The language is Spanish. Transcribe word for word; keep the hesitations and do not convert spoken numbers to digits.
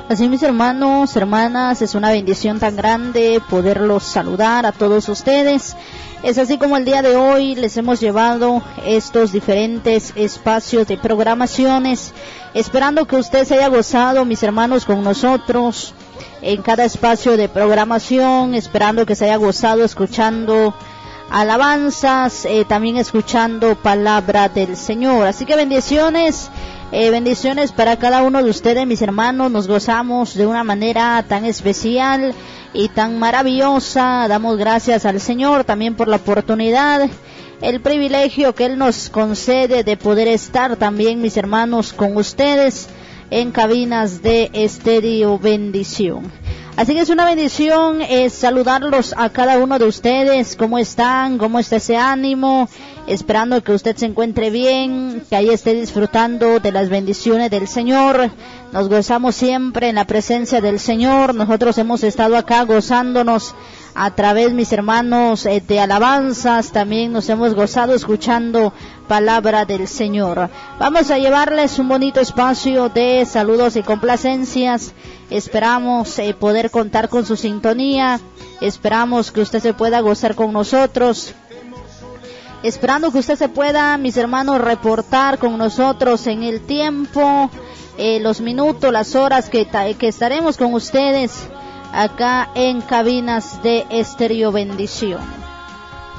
Así, mis hermanos, hermanas, es una bendición tan grande poderlos saludar a todos ustedes. Es así como el día de hoy les hemos llevado estos diferentes espacios de programaciones, esperando que usted se haya gozado, mis hermanos, con nosotros en cada espacio de programación, esperando que se haya gozado escuchando alabanzas, eh, también escuchando palabra del Señor. Así que bendiciones. Eh, bendiciones para cada uno de ustedes, mis hermanos. Nos gozamos de una manera tan especial y tan maravillosa. Damos gracias al Señor también por la oportunidad, el privilegio que Él nos concede de poder estar también, mis hermanos, con ustedes en cabinas de Estéreo Bendición. Así que es una bendición eh, saludarlos a cada uno de ustedes. ¿Cómo están? ¿Cómo está ese ánimo? Esperando que usted se encuentre bien, que ahí esté disfrutando de las bendiciones del Señor. Nos gozamos siempre en la presencia del Señor. Nosotros hemos estado acá gozándonos a través, mis hermanos, eh, de alabanzas. También nos hemos gozado escuchando palabra del Señor. Vamos a llevarles un bonito espacio de saludos y complacencias. Esperamos eh, poder contar con su sintonía. Esperamos que usted se pueda gozar con nosotros. Esperando que usted se pueda, mis hermanos, reportar con nosotros en el tiempo, eh, los minutos, las horas que, que estaremos con ustedes acá en cabinas de Estéreo Bendición.